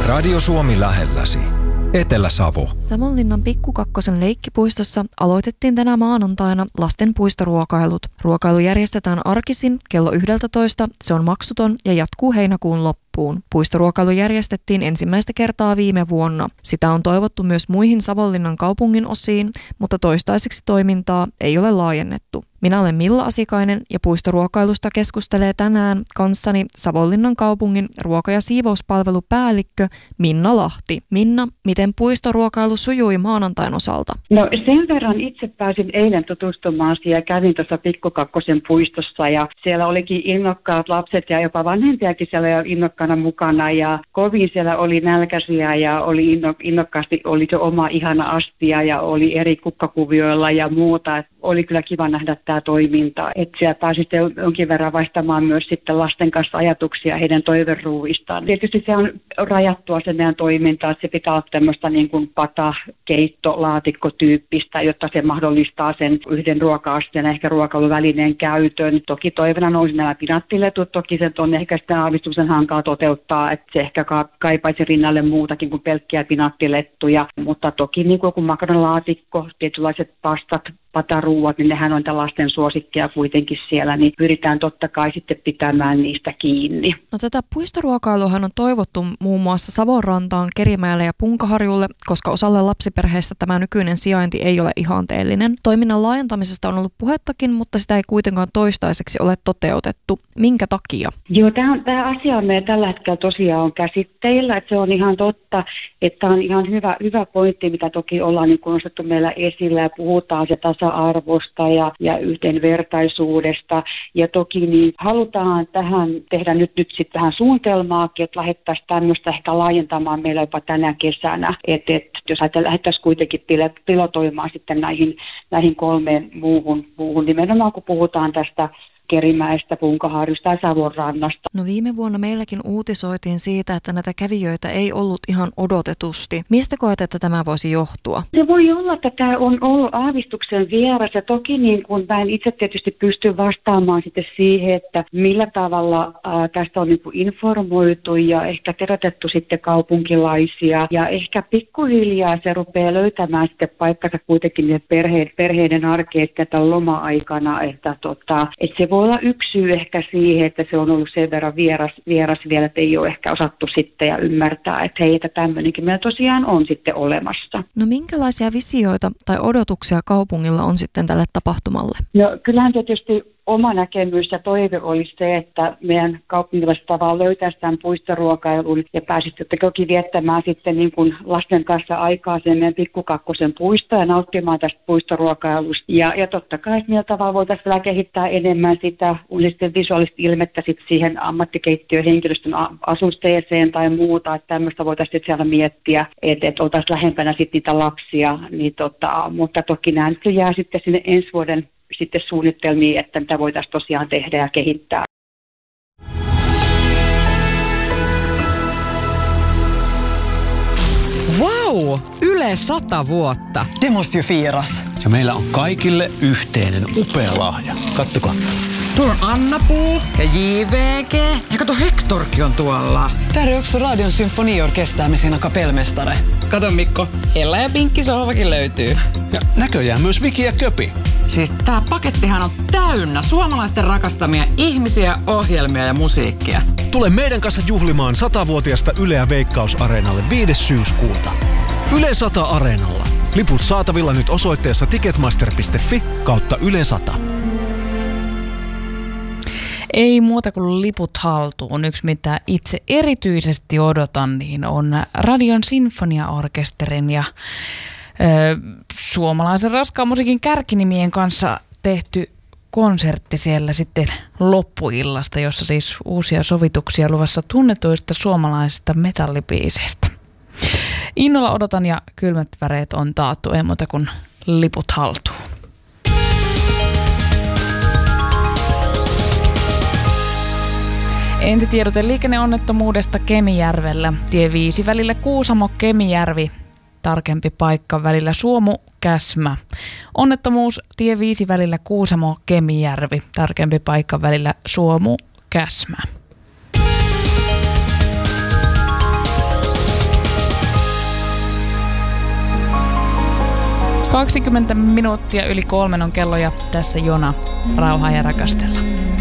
Radio Suomi lähelläsi. Etelä-Savo. Savonlinnan Pikkukakkosen leikkipuistossa aloitettiin tänä maanantaina lasten puistoruokailut. Ruokailu järjestetään arkisin kello 11. Se on maksuton ja jatkuu heinäkuun loppuun. Puistoruokailu järjestettiin ensimmäistä kertaa viime vuonna. Sitä on toivottu myös muihin Savonlinnan kaupungin osiin, mutta toistaiseksi toimintaa ei ole laajennettu. Minä olen Milla Asikainen ja puistoruokailusta keskustelee tänään kanssani Savonlinnan kaupungin ruoka- ja siivouspalvelupäällikkö Minna Lahti. Minna, miten puistoruokailu sujui maanantain osalta? No sen verran itse pääsin eilen tutustumaan siihen ja kävin tuossa Pikkukakkosen puistossa ja siellä olikin innokkaat lapset ja jopa vanhempiakin siellä innokkaana mukana ja kovin siellä oli nälkäisiä ja oli innokkaasti oli se oma ihana astia ja oli eri kukkakuvioilla ja muuta. Oli kyllä kiva nähdä tämä toiminta, että siellä pääsi sitten jonkin verran vaihtamaan myös sitten lasten kanssa ajatuksia heidän toiveruuistaan. Tietysti se on rajattua se meidän toiminta, että se pitää olla tämmöistä niin kuin pata-keitto-laatikkotyyppistä, jotta se mahdollistaa sen yhden ruoka-asteen ehkä ruokailuvälineen käytön. Toki toivena olisi nämä pinattiletut, toki se on ehkä sitten aavistuksen hankala toteuttaa, että se ehkä kaipaisi rinnalle muutakin kuin pelkkiä pinattilettuja, mutta toki niin kuin makaronilaatikko, tietynlaiset pastat, pataruuat, niin nehän on lasten suosikkeja kuitenkin siellä, niin pyritään totta kai sitten pitämään niistä kiinni. No tätä puistoruokailuhan on toivottu muun muassa Savonrantaan, Kerimäelle ja Punkaharjulle, koska osalle lapsiperheistä tämä nykyinen sijainti ei ole ihanteellinen. Toiminnan laajentamisesta on ollut puhettakin, mutta sitä ei kuitenkaan toistaiseksi ole toteutettu. Minkä takia? Joo, tämä asia on meidän tällä hetkellä tosiaan on käsitteillä, että se on ihan totta, että on ihan hyvä pointti, mitä toki ollaan niin nostettu meillä esillä ja puhutaan se tasa-arvosta ja yhdenvertaisuudesta. Ja toki niin halutaan tähän tehdä nyt sitten vähän suunnitelmaakin, että lähdettäisiin tämmöistä ehkä laajentamaan meillä jopa tänä kesänä. Että jos lähdettäisiin kuitenkin pilotoimaan sitten näihin kolmeen muuhun nimenomaan kun puhutaan tästä Kerimäestä, Punkaharjusta ja Savonrannasta. No viime vuonna meilläkin uutisoitiin siitä, että näitä kävijöitä ei ollut ihan odotetusti. Mistä koet, että tämä voisi johtua? Se voi olla, että tämä on ollut aavistuksen vieras ja toki niin kuin mä en itse tietysti pysty vastaamaan sitten siihen, että millä tavalla tästä on niin kuin informoitu ja ehkä terotettu sitten kaupunkilaisia ja ehkä pikkuhiljaa se rupeaa löytämään sitten paikkansa kuitenkin perheiden arkeen tämän loma-aikana, että se voi olla yksi syy ehkä siihen, että se on ollut sen verran vieras vielä, että ei ole ehkä osattu sitten ja ymmärtää, että hei, että tämmöinenkin meillä tosiaan on sitten olemassa. No minkälaisia visioita tai odotuksia kaupungilla on sitten tälle tapahtumalle? No kyllähän tietysti oma näkemys ja toive olisi se, että meidän kaupungilaiset tavallaan löytäisi tämän puistoruokailun ja pääsisi toki viettämään sitten niin kuin lasten kanssa aikaa sen meidän Pikkukakkosen puistoa ja nauttimaan tästä puistoruokailusta. Ja totta kai millä tavalla voitaisiin vielä kehittää enemmän sitä sitten visuaalista ilmettä sitten siihen ammattikeittiön henkilöstön asusteeseen tai muuta, että tämmöistä voitaisiin siellä miettiä, että oltaisiin lähempänä sitten niitä lapsia, mutta toki nämä nyt jää sitten sinne ensi vuoden sitten suunnitelmiin, että mitä voitaisiin tosiaan tehdä ja kehittää. Wow! Yle 100 vuotta. Det måste ju firas. Ja meillä on kaikille yhteinen upea lahja. Kattokaa. Tuolla on Anna-Puu ja JVG. Ja kato, Hektorkin on tuolla. Där är också Radion symfoniorkester med sina kapellmästare. Kato Mikko, Hella ja Pinkki sohvakin löytyy. Ja näköjään myös Viki ja Köpi. Siis tää pakettihan on täynnä suomalaisten rakastamia ihmisiä, ohjelmia ja musiikkia. Tule meidän kanssa juhlimaan 100-vuotiasta Yleä Veikkaus-areenalle 5. syyskuuta. Yle 100 Areenalla. Liput saatavilla nyt osoitteessa ticketmaster.fi/Yle 100. Ei muuta kuin liput haltuun. Yksi, mitä itse erityisesti odotan, niin on Radion sinfoniaorkesterin ja suomalaisen raskaan musiikin kärkinimien kanssa tehty konsertti siellä sitten loppuillasta, jossa siis uusia sovituksia luvassa tunnetuista suomalaisista metallibiiseistä. Innolla odotan ja kylmät väreet on taattu, ei muuta kuin liput haltuun. Ensitiedote liikenneonnettomuudesta Kemijärvellä. Tie 5 välillä Kuusamo-Kemijärvi. Tarkempi paikka välillä Suomu-Käsmä. Onnettomuus tie 5 välillä Kuusamo-Kemijärvi. Tarkempi paikka välillä Suomu-Käsmä. 20 minuuttia yli 3 on kello ja tässä Jona. Rauhaa ja rakastella.